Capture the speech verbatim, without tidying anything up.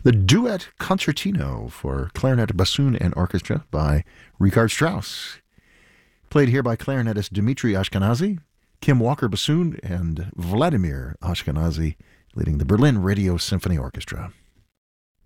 The Duet Concertino for clarinet, bassoon, and orchestra by Richard Strauss. Played here by clarinetist Dmitri Ashkenazy, Kim Walker bassoon, and Vladimir Ashkenazy leading the Berlin Radio Symphony Orchestra.